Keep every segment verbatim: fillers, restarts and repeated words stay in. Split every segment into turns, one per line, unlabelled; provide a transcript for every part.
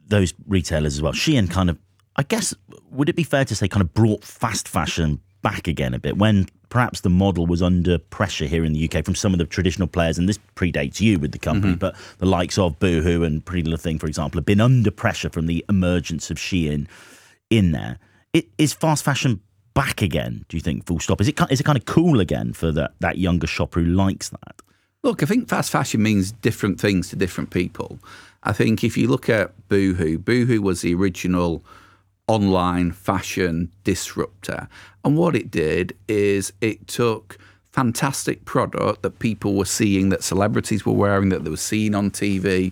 those retailers as well. Shein kind of, I guess, would it be fair to say, kind of brought fast fashion back again a bit when perhaps the model was under pressure here in the U K from some of the traditional players, and this predates you with the company, mm-hmm. but the likes of Boohoo and Pretty Little Thing, for example, have been under pressure from the emergence of Shein in there. It, is fast fashion back again, do you think, full stop? Is it, is it kind of cool again for that, that younger shopper who likes that?
Look, I think fast fashion means different things to different people. I think if you look at Boohoo, Boohoo was the original online fashion disruptor. And what it did is it took fantastic product that people were seeing, that celebrities were wearing, that they were seeing on T V,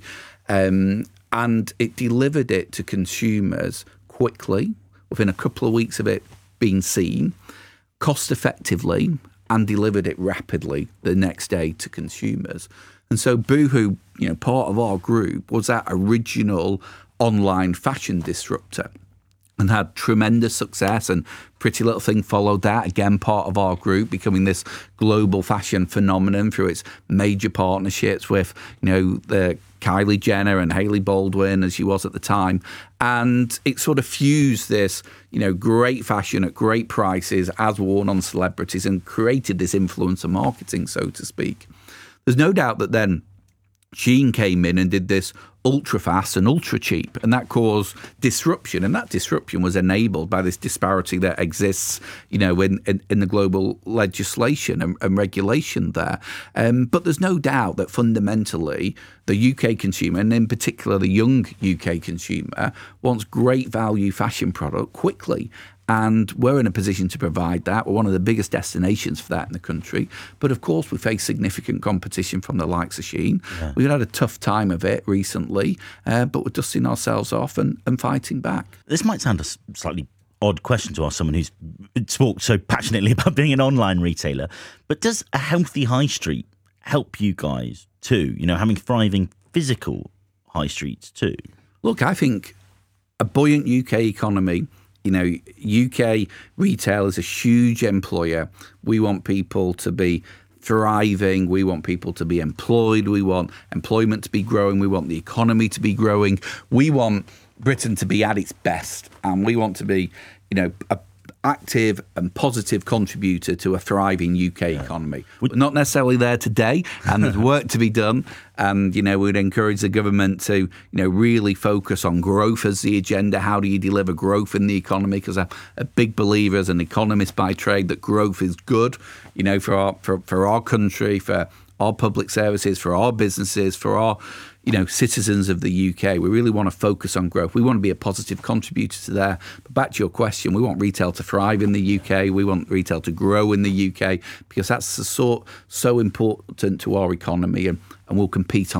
um, and it delivered it to consumers quickly, within a couple of weeks of it being seen, cost effectively, and delivered it rapidly the next day to consumers. And so Boohoo, you know, part of our group, was that original online fashion disruptor and had tremendous success, and Pretty Little Thing followed that, again part of our group, becoming this global fashion phenomenon through its major partnerships with, you know, the Kylie Jenner and Hailey Baldwin, as she was at the time. And it sort of fused this, you know, great fashion at great prices as worn on celebrities and created this influencer marketing, so to speak. There's no doubt that then Shein came in and did this ultra fast and ultra cheap, and that caused disruption. And that disruption was enabled by this disparity that exists, you know, in, in, in the global legislation and, and regulation there. Um, but there's no doubt that fundamentally the U K consumer, and in particular the young U K consumer, wants great value fashion product quickly. And we're in a position to provide that. We're one of the biggest destinations for that in the country. But of course, we face significant competition from the likes of Shein. Yeah. We've had a tough time of it recently, uh, but we're dusting ourselves off and, and fighting back.
This might sound a slightly odd question to ask someone who's talked so passionately about being an online retailer, but does a healthy high street help you guys too? You know, having thriving physical high streets too?
Look, I think a buoyant U K economy, you know, U K retail is a huge employer. We want people to be thriving. We want people to be employed. We want employment to be growing. We want the economy to be growing. We want Britain to be at its best. And we want to be, you know, a active and positive contributor to a thriving U K yeah. economy. We're not necessarily there today, and there's work to be done. And, you know, we'd encourage the government to, you know, really focus on growth as the agenda. How do you deliver growth in the economy? Because I'm a big believer as an economist by trade that growth is good, you know, for our, for, for our country, for our public services, for our businesses, for our, you know, citizens of the U K. We really want to focus on growth. We want to be a positive contributor to there. But back to your question, we want retail to thrive in the U K. We want retail to grow in the U K because that's so, so important to our economy, and, and we'll compete on